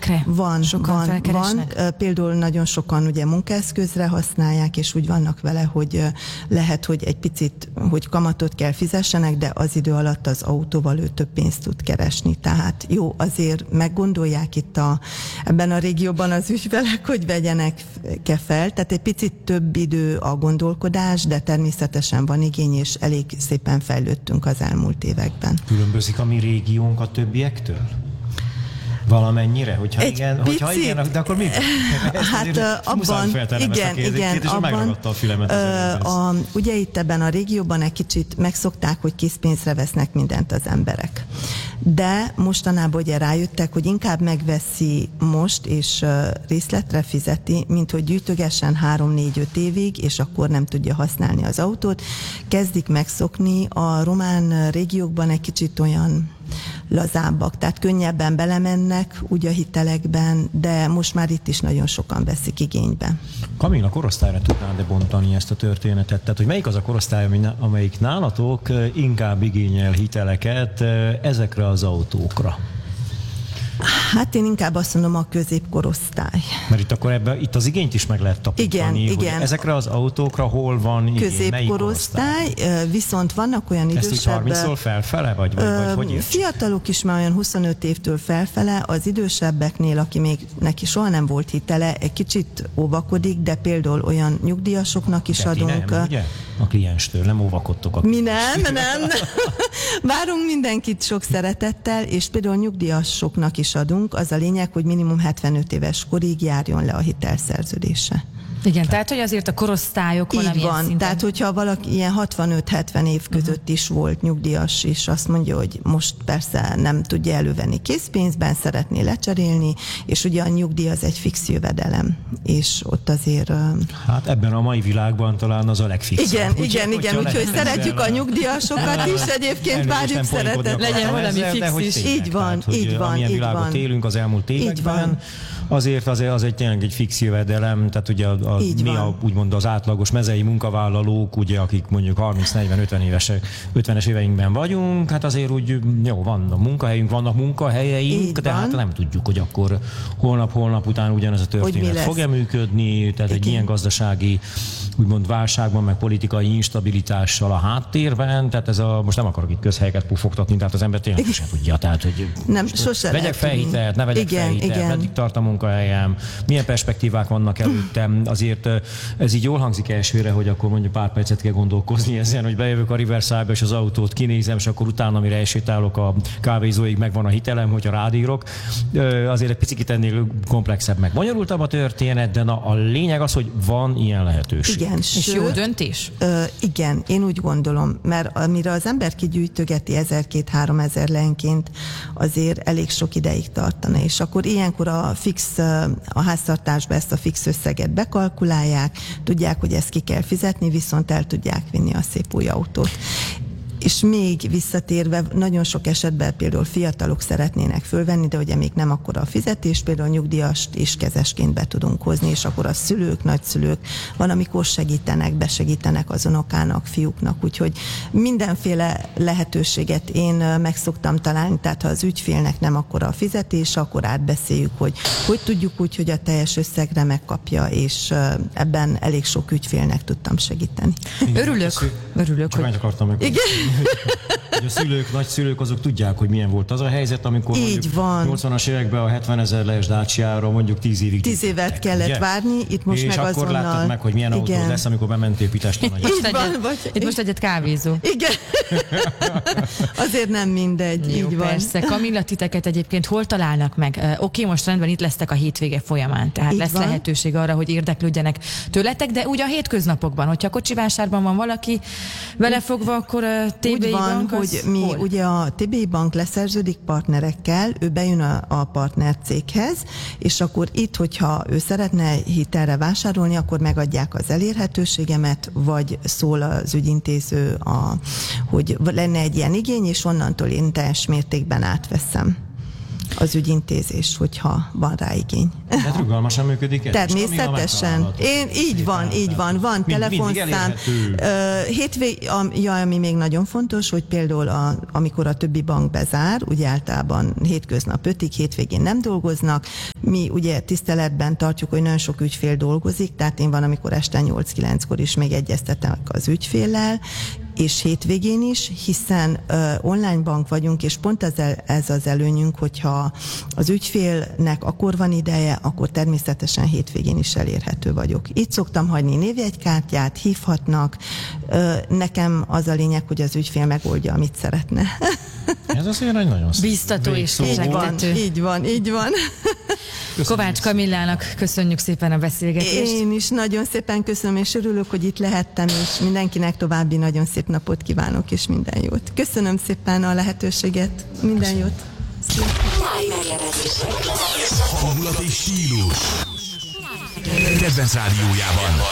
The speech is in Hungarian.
felvételekre? Van. Például nagyon sokan ugye munkaeszközre használják, és úgy vannak vele, hogy lehet, hogy egy picit, hogy kamatot kell fizessenek, de az idő alatt az autóval ő több pénzt tud keresni. Tehát jó, azért meggondolják itt ebben a régióban az ügyfelek, hogy vegyenek-e fel. Tehát egy picit több idő a gondolkodás, de természetesen van igény, és elég szépen fejlődtünk az elmúlt években. Különbözik a mi régiónk a többiektől? Valamennyire? Hogyha igen, de akkor mi? Hát abban, abban, ugye itt ebben a régióban egy kicsit megszokták, hogy készpénzre vesznek mindent az emberek. De mostanában ugye rájöttek, hogy inkább megveszi most, és részletre fizeti, mint hogy gyűjtögessen 3-4-5 évig, és akkor nem tudja használni az autót. Kezdik megszokni, a román régiókban egy kicsit olyan lazábbak, tehát könnyebben belemennek úgy a hitelekben, de most már itt is nagyon sokan veszik igénybe. Kamilla, korosztályra tudnád bontani ezt a történetet? Tehát, hogy melyik az a korosztály, amelyik nálatok inkább igényel hiteleket ezekre az autókra? Hát én inkább azt mondom, a középkorosztály. Mert itt akkor itt az igényt is meg lehet tapintani, igen. Ezekre az autókra hol van igény? Középkorosztály, viszont vannak olyan idősebb... Ezt 30-tól felfele, vagy hogy érts? Fiatalok is már olyan 25 évtől felfele, az idősebbeknél, aki még neki soha nem volt hitele, egy kicsit óvakodik, de például olyan nyugdíjasoknak is adunk... Nem, ugye? A klienstől, nem óvakodtok. Mi nem. Várunk mindenkit sok szeretettel, és például nyugdíjasoknak is adunk. Az a lényeg, hogy minimum 75 éves korig járjon le a hitelszerződése. Igen, tehát hogy azért a korosztályok valamilyen van, szinten... tehát hogyha valaki ilyen 65-70 év között is volt nyugdíjas, és azt mondja, hogy most persze nem tudja elővenni készpénzben, szeretné lecserélni, és ugye a nyugdíj az egy fix jövedelem, és ott azért... Hát ebben a mai világban talán az a legfixebb. Igen, úgyhogy szeretjük a nyugdíjasokat is, egyébként várjuk szeretet. Legyen valami fix is. Így van. Amilyen világot élünk az elmúlt években, azért az egy tényleg egy fix jövedelem, tehát ugye úgymond az átlagos mezei munkavállalók, ugye, akik mondjuk 30-40-50 éveinkben vagyunk, hát azért úgy jó, van a munkahelyünk, vannak munkahelyeink, de hát nem tudjuk, hogy akkor holnap után ugyanez a történet fog-e működni, tehát egy ilyen gazdasági úgymond válságban, meg politikai instabilitással a háttérben, tehát most nem akarok itt közhelyeket pufogtatni, tehát az ember tényleg sem tudja, tehát hogy vegyek felhitelt, ne vegyek felhitelt, meddig tart a munkahelyem, milyen perspektívák vannak előttem, azért ez így jól hangzik elsőre, hogy akkor mondjuk pár percet kell gondolkozni ezen, hogy bejövök a Riverside-ba, és az autót kinézem, és akkor utána, amire elsétálok a kávézóig, megvan a hitelem, hogyha rádírok. Azért egy picit ennél komplexebb, meg bonyolultabb a történet, de a lényeg az, hogy van ilyen lehetőség. Igen, és jó döntés? Igen, én úgy gondolom, mert amire az ember kigyűjtögeti 1000-2000-3000 ezer lenként, azért elég sok ideig tartana, és akkor ilyenkor a háztartásba ezt a fix összeget bekalkulálják, tudják, hogy ezt ki kell fizetni, viszont el tudják vinni a szép új autót. És még visszatérve, nagyon sok esetben például fiatalok szeretnének fölvenni, de ugye még nem akkora a fizetés, például nyugdíjast is kezesként be tudunk hozni, és akkor a szülők, nagyszülők van, amikor besegítenek az unokának, fiúknak, úgyhogy mindenféle lehetőséget én meg szoktam találni, tehát ha az ügyfélnek nem akkora a fizetés, akkor átbeszéljük, hogy tudjuk úgy, hogy a teljes összegre megkapja, és ebben elég sok ügyfélnek tudtam segíteni. Örülök, hogy... Igen. A szülők, nagyszülők azok tudják, hogy milyen volt az a helyzet, amikor mondjuk 80-as években a 70 000 les Dacia-ra mondjuk 10 évig 10 évet kellett várni, itt most és meg akkor azonnal... láttad meg, hogy milyen autó lesz, amikor bementél Pitestre. Itt most egyet kávézó. Igen. Azért nem mindegy, jó, így van. Persze. Kamilla, titeket egyébként hol találnak meg? Oké, most rendben itt lesztek a hétvége folyamán, tehát lesz lehetőség arra, hogy érdeklődjenek tőletek, de ugye a hétköznapokban, hogyha kocsivásárban van valaki vele fogva, akkor TBI Bank hogy mi hol? ugye a TBI Bank leszerződik partnerekkel, ő bejön a partner céghez, és akkor itt, hogyha ő szeretne hitelre vásárolni, akkor megadják az elérhetőségemet, vagy szól az ügyintéző, hogy lenne egy ilyen igény, és onnantól én teljes mértékben átveszem az ügyintézés, hogyha van rá igény. Tehát rugalmasan működik ez? Természetesen. Így van. Van telefonszám. Ami még nagyon fontos, hogy például amikor a többi bank bezár, ugye általában hétköznap 5-ig, hétvégén nem dolgoznak. Mi ugye tiszteletben tartjuk, hogy nagyon sok ügyfél dolgozik, tehát én van, amikor este 8-9-kor is még egyeztetek az ügyféllel, és hétvégén is, hiszen online bank vagyunk, és pont ez az előnyünk, hogyha az ügyfélnek akkor van ideje, akkor természetesen hétvégén is elérhető vagyok. Itt szoktam hagyni névjegykártyát, hívhatnak. Nekem az a lényeg, hogy az ügyfél megoldja, amit szeretne. Ez azért egy nagyon szép. Biztató és segítő. Így van. Köszönjük. Kovács Kamillának köszönjük szépen a beszélgetést. Én is nagyon szépen köszönöm, és örülök, hogy itt lehettem, és mindenkinek további nagyon szép napot kívánok, és minden jót. Köszönöm szépen a lehetőséget. Minden jót. Hangulat és stílus. Kedvenc rádiójában.